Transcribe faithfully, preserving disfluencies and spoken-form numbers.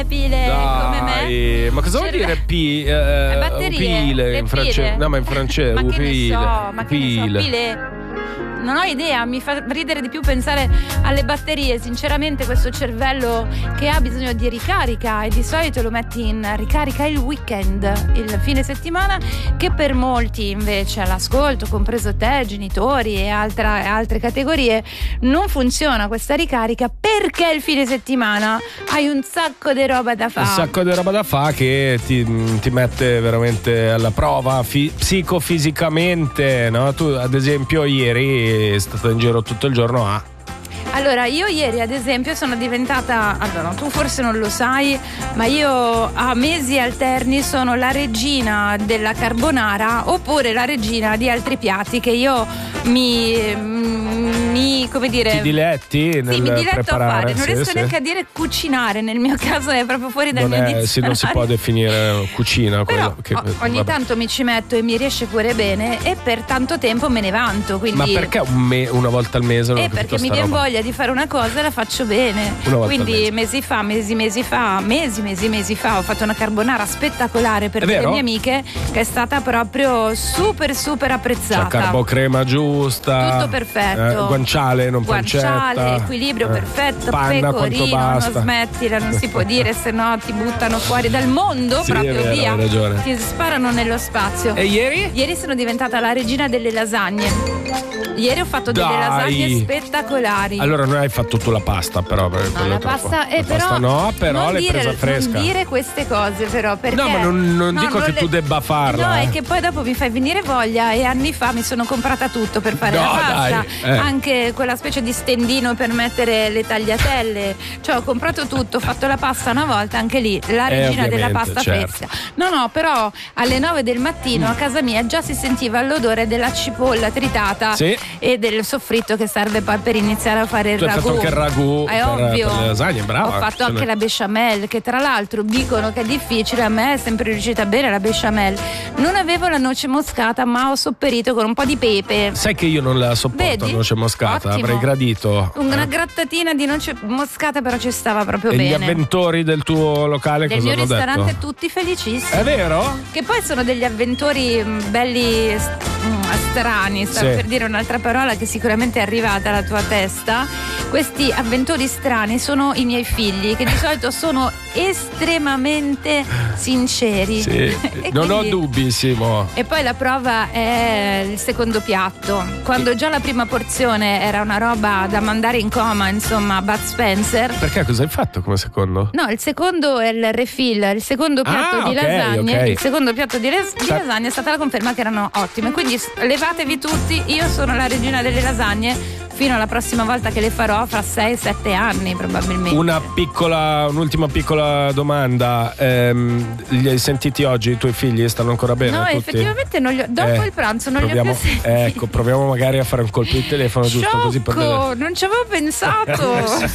pile Dai, come me. ma cosa vuol dire pi, eh, batterie, upile le in francese? pile. No, ma in francese Ma che ne upile, so, ma che ne so, upile. pile. Non ho idea, mi fa ridere di più pensare alle batterie. Sinceramente questo cervello che ha bisogno di ricarica, e di solito lo metti in ricarica il weekend, il fine settimana, che per molti invece all'ascolto, compreso te, genitori e altra, altre categorie, non funziona questa ricarica, perché il fine settimana hai un sacco di roba da fare. Un sacco di roba da fare che ti, ti mette veramente alla prova fi- psicofisicamente, no? Tu ad esempio ieri è stato in giro tutto il giorno a Allora, io ieri ad esempio sono diventata, allora tu forse non lo sai, ma io a mesi alterni sono la regina della carbonara oppure la regina di altri piatti che io mi, mi come dire... Ti diletti nel Sì, mi diletto preparare, a fare, non sì, riesco sì. neanche a dire cucinare, nel mio caso è proprio fuori dal non mio è, dizionario. sì, non si può definire cucina Però quello che, o- ogni vabbè. tanto mi ci metto e mi riesce pure bene e per tanto tempo me ne vanto, quindi... Ma perché un me- una volta al mese? Non ho Eh, capito perché mi sta viene roba. voglia di fare una cosa e la faccio bene. Una volta Quindi al mese. mesi fa, mesi, mesi fa, mesi, mesi, mesi fa ho fatto una carbonara spettacolare per È le vero? mie amiche, che è stata proprio super, super C'è apprezzata. carbocrema giusta, Tutto perfetto. eh, guanciale, non Guanciale, pancetta, equilibrio eh, perfetto, panna quanto pecorino, non basta. smettila, non si può dire, se no ti buttano fuori dal mondo, Sì, proprio è vero, via. hai ragione. Ti sparano nello spazio. E ieri? Ieri sono diventata la regina delle lasagne. Ieri ho fatto delle Dai. lasagne spettacolari. Allora non hai fatto tu la pasta però perché No, quello la è troppo. pasta, eh, la però pasta no, però non l'hai dire, presa fresca. Non dire queste cose però, perché No, ma non- non no, dico che le- tu debba farla, No, eh. è che poi dopo mi fai venire voglia e anni fa mi sono comprata tutto per fare No, la pasta, dai, eh. anche quella specie di stendino per mettere le tagliatelle. Cioè ho comprato tutto, ho fatto la pasta una volta, anche lì la Eh, regina della ovviamente, pasta certo. fresca. No, no, però alle nove del mattino a casa mia già si sentiva l'odore della cipolla tritata Sì. e del soffritto che serve poi per iniziare a fare il Tu hai ragù. fatto anche il ragù È per- ovvio. per le lasagne, brava. Ho fatto Ce anche n'è. la besciamella, che tra l'altro dicono che è difficile, a me è sempre riuscita bene la besciamella. Non avevo la noce moscata, ma ho sopperito con un po' di pepe. Sai che io non la sopporto Vedi? la noce moscata, Ottimo. avrei gradito. Una Eh. grattatina di noce moscata, però ci stava proprio E gli bene. avventori del tuo locale Del cosa mio hanno ristorante detto? tutti felicissimi. È vero? Che poi sono degli avventori mh, belli mh, strani, stavo Sì. per dire un'altra parola che sicuramente è arrivata alla tua testa. Questi avventori strani sono i miei figli, che di solito sono estremamente sinceri. Sì. E Non ho quindi- dubbi, Simo. E poi la prova è il secondo piatto. Quando già la prima porzione era una roba da mandare in coma, insomma, Bud Spencer. Perché cosa hai fatto come secondo? No, il secondo è il refill, il secondo piatto Ah, di ok, lasagne. ok. Il secondo piatto di, las- di Sa- lasagne è stata la conferma che erano ottime. Quindi s- levatevi tutti, io sono la regina delle lasagne fino alla prossima volta che le farò, fra sei sette anni probabilmente. Una piccola, un'ultima piccola domanda. Ehm, li hai sentiti oggi i tuoi figli? Stanno ancora bene? No, tutti? effettivamente non li ho- dopo Eh, il pranzo non proviamo, li ho più sentiti. Ecco, proviamo magari a fare un colpo di telefono giusto così per vedere. Sciocco, non ci avevo pensato.